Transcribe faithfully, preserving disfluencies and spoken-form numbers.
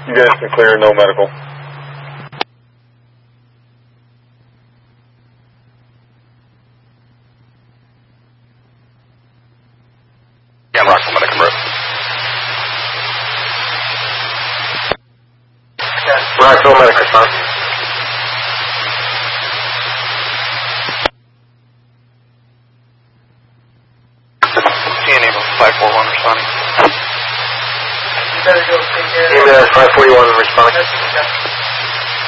You guys can clear, no medical. Yeah, I'm Rockville Medic, bro. Rockville Medic, respond. T N A five four one responding. You better go take care of it. five forty-one responding.